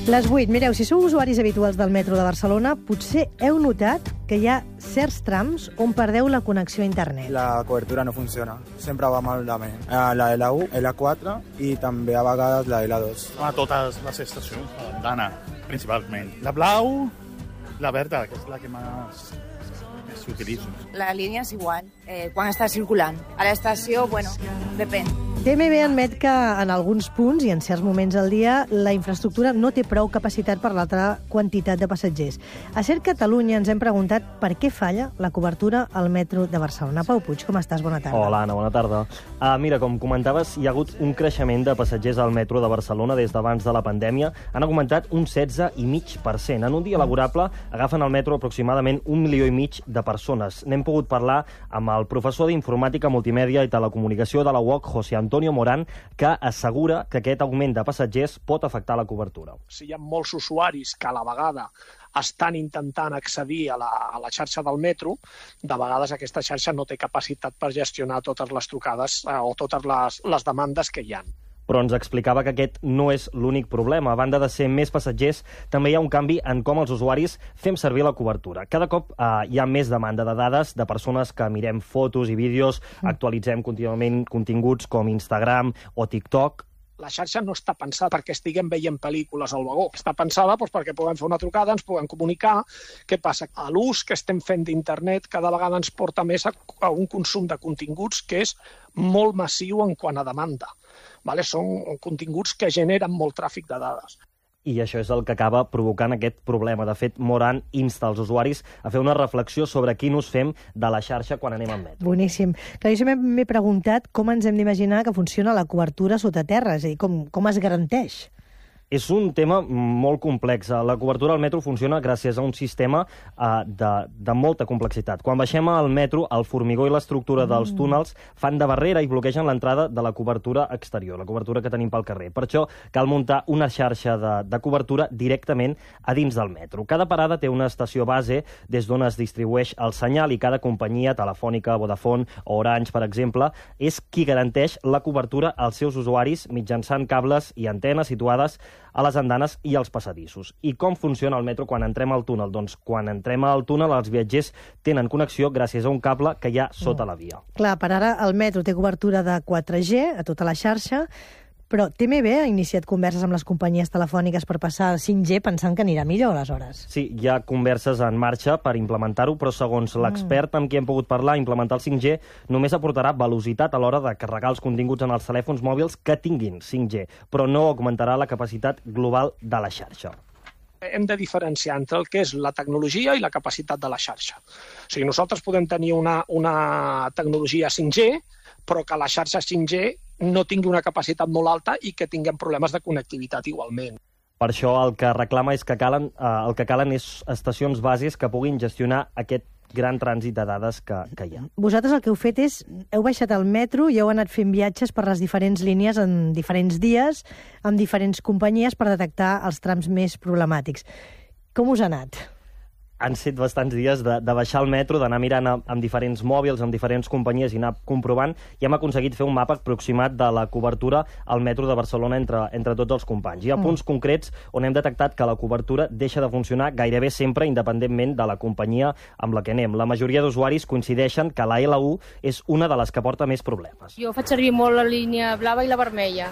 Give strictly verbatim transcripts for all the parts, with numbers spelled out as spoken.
Les vuit. Mireu, si sou usuaris habituals del metro de Barcelona, potser heu notat que hi ha certs trams on perdeu la connexió a internet. La cobertura no funciona. Sempre va malament. La L u, L quatre i també a vegades la L dos. A totes les estacions, d'Anna, principalment. La blau, la verda, que és la que més, més s'utilitza. La línia és igual, eh, quan està circulant. A l'estació, bueno, depèn. T M B admet que en alguns punts i en certs moments del dia la infraestructura no té prou capacitat per l'altra quantitat de passatgers. A Ser Catalunya ens hem preguntat per què falla la cobertura al metro de Barcelona. Pau Puig, com estàs? Bona tarda. Hola, Anna, bona tarda. Uh, mira, com comentaves, hi ha hagut un creixement de passatgers al metro de Barcelona des d'abans de la pandèmia. Han augmentat un setze coma cinc per cent. En un dia laborable agafen al metro aproximadament un milió i mig de persones. N'hem pogut parlar amb el professor d'Informàtica, Multimèdia i Telecomunicació de la U O C, José Antonio Morán, que assegura que aquest augment de passatgers pot afectar la cobertura. Si hi ha molts usuaris que a la vegada estan intentant accedir a la, a la xarxa del metro, de vegades aquesta xarxa no té capacitat per gestionar totes les trucades eh, o totes les, les demandes que hi ha. Però ens explicava que aquest no és l'únic problema. A banda de ser més passatgers, també hi ha un canvi en com els usuaris fem servir la cobertura. Cada cop eh, hi ha més demanda de dades de persones que mirem fotos i vídeos, actualitzem contínuament continguts com Instagram o TikTok. La xarxa no està pensada perquè estiguem veient pel·lícules al vagó. Està pensada doncs, perquè puguem fer una trucada, ens puguem comunicar. Què passa? L'ús que estem fent d'internet cada vegada ens porta més a, a un consum de continguts que és molt massiu en quant a demanda. Vale? Són continguts que generen molt tràfic de dades. I això és el que acaba provocant aquest problema. De fet, Morán insta els usuaris a fer una reflexió sobre quin ús fem de la xarxa quan anem al metro. Boníssim. Clar, jo sempre m'he preguntat com ens hem d'imaginar que funciona la cobertura sota terra, és a dir, com, com es garanteix? És un tema molt complex. La cobertura al metro funciona gràcies a un sistema uh, de, de molta complexitat. Quan baixem al metro, el formigó i l'estructura mm. dels túnels fan de barrera i bloquegen l'entrada de la cobertura exterior, la cobertura que tenim pel carrer. Per això cal muntar una xarxa de, de cobertura directament a dins del metro. Cada parada té una estació base des d'on es distribueix el senyal i cada companyia, Telefònica, Vodafone o Orange, per exemple, és qui garanteix la cobertura als seus usuaris mitjançant cables i antenes situades a les andanes i als passadissos. I com funciona el metro quan entrem al túnel? Doncs quan entrem al túnel els viatgers tenen connexió gràcies a un cable que hi ha sota la via. Clar, per ara el metro té cobertura de quatre G a tota la xarxa, però T M B ha iniciat converses amb les companyies telefòniques per passar al cinc G pensant que anirà millor, aleshores. Sí, hi ha converses en marxa per implementar-ho, però segons l'expert amb qui hem pogut parlar, implementar el cinc G només aportarà velocitat a l'hora de carregar els continguts en els telèfons mòbils que tinguin cinc G, però no augmentarà la capacitat global de la xarxa. Hem de diferenciar entre el que és la tecnologia i la capacitat de la xarxa. O sigui, nosaltres podem tenir una, una tecnologia cinc G, però que la xarxa cinc G no tingui una capacitat molt alta i que tinguem problemes de connectivitat igualment. Per això el que reclama és que calen, eh, el que calen és estacions bases que puguin gestionar aquest gran trànsit de dades que, que hi ha. Vosaltres el que heu fet és, heu baixat al metro i heu anat fent viatges per les diferents línies en diferents dies, amb diferents companyies per detectar els trams més problemàtics. Com us ha anat? Han set bastants dies de, de baixar al metro, d'anar mirant amb, amb diferents mòbils, amb diferents companyies i anar comprovant, i hem aconseguit fer un mapa aproximat de la cobertura al metro de Barcelona entre, entre tots els companys. Hi ha punts mm. concrets on hem detectat que la cobertura deixa de funcionar gairebé sempre independentment de la companyia amb la que anem. La majoria d'usuaris coincideixen que la L u és una de les que porta més problemes. Jo faig servir molt la línia blava i la vermella.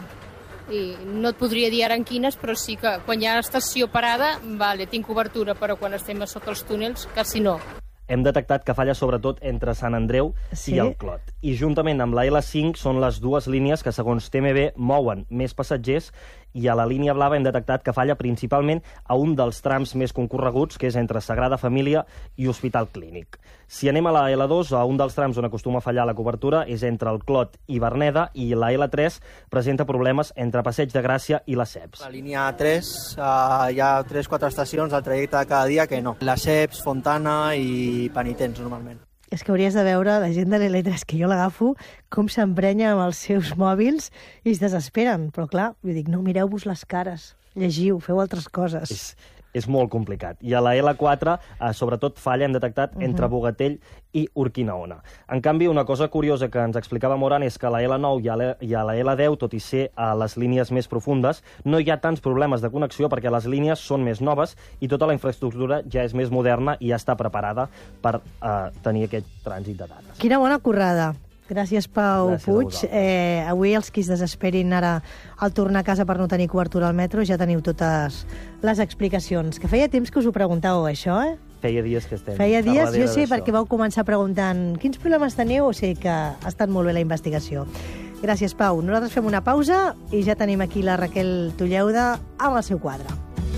I no et podria dir ara en quines, però sí que quan hi ha estació parada, vale, tinc cobertura, però quan estem a sota els túnels, quasi no. Hem detectat que falla sobretot entre Sant Andreu sí. i el Clot. I juntament amb la L cinc són les dues línies que, segons T M B, mouen més passatgers, i a la línia blava hem detectat que falla principalment a un dels trams més concorreguts, que és entre Sagrada Família i Hospital Clínic. Si anem a la L dos, a un dels trams on acostuma a fallar la cobertura és entre el Clot i Verneda, i la L tres presenta problemes entre Passeig de Gràcia i les Ceps. La línia tres, uh, hi ha tres o quatre estacions al trajecte de cada dia que no. Les Ceps, Fontana i Penitents, normalment. És que hauries de veure la gent de l'L tres, que jo l'agafo, com s'emprenya amb els seus mòbils i es desesperen. Però clar, jo dic, no, mireu-vos les cares, llegiu, feu altres coses. És, és molt complicat. I a la L quatre, eh, sobretot, falla, hem detectat, entre Bogatell i Urquinaona. En canvi, una cosa curiosa que ens explicava Moran és que a la L nou i a la, i a la L deu, tot i ser a les línies més profundes, no hi ha tants problemes de connexió perquè les línies són més noves i tota la infraestructura ja és més moderna i ja està preparada per eh, tenir aquest trànsit de dades. Quina bona currada. Gràcies, Pau Gràcies Puig. Eh, avui els qui es desesperin ara al tornar a casa per no tenir cobertura al metro ja teniu totes les explicacions. Que feia temps que us ho preguntàveu, això, eh? Feia dies que estem Feia dies, jo sé, d'això. perquè vau començar preguntant quins problemes teniu, o sigui que ha estat molt bé la investigació. Gràcies, Pau. Nosaltres fem una pausa i ja tenim aquí la Raquel Tulleuda amb el seu quadre.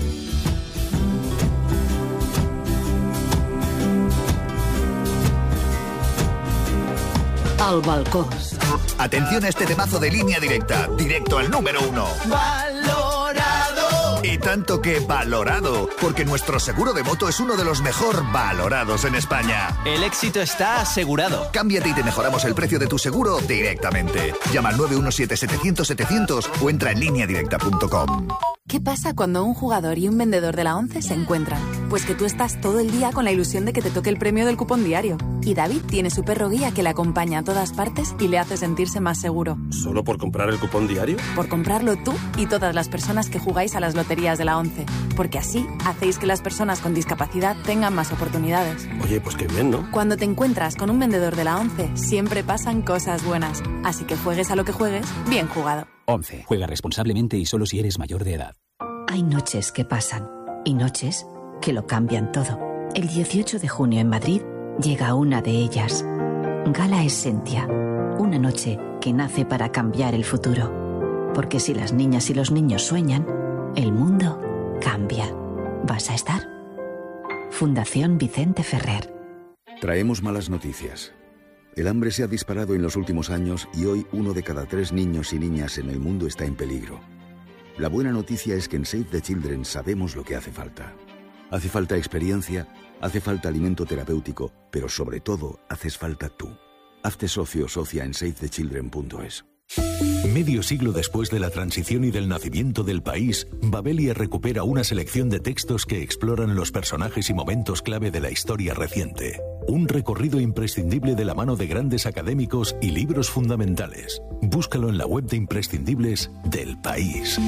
Al balcó. Atención a este temazo de Línea Directa, directo al número uno. ¡Valorado! Y tanto que valorado, porque nuestro seguro de moto es uno de los mejor valorados en España. El éxito está asegurado. Cámbiate y te mejoramos el precio de tu seguro directamente. Llama al nueve uno siete setecientos setecientos o entra en línea directa punto com. ¿Qué pasa cuando un jugador y un vendedor de la ONCE se encuentran? Pues que tú estás todo el día con la ilusión de que te toque el premio del cupón diario. Y David tiene su perro guía que le acompaña a todas partes y le hace sentirse más seguro. ¿Solo por comprar el cupón diario? Por comprarlo tú y todas las personas que jugáis a las loterías de la ONCE. Porque así hacéis que las personas con discapacidad tengan más oportunidades. Oye, pues qué bien, ¿no? Cuando te encuentras con un vendedor de la ONCE, siempre pasan cosas buenas. Así que juegues a lo que juegues, bien jugado. ONCE. Juega responsablemente y solo si eres mayor de edad. Hay noches que pasan y noches que lo cambian todo. El dieciocho de junio en Madrid llega una de ellas. Gala Essentia. Una noche que nace para cambiar el futuro. Porque si las niñas y los niños sueñan, el mundo cambia. ¿Vas a estar? Fundación Vicente Ferrer. Traemos malas noticias. El hambre se ha disparado en los últimos años y hoy uno de cada tres niños y niñas en el mundo está en peligro. La buena noticia es que en Save the Children sabemos lo que hace falta. Hace falta experiencia, hace falta alimento terapéutico, pero sobre todo haces falta tú. Hazte socio o socia en save the children punto es. Medio siglo después de la transición y del nacimiento del país, Babelia recupera una selección de textos que exploran los personajes y momentos clave de la historia reciente. Un recorrido imprescindible de la mano de grandes académicos y libros fundamentales. Búscalo en la web de imprescindibles del País.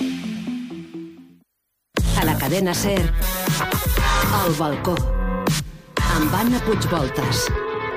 A la cadena SER, Al balcó, amb Anna Puigvoltas.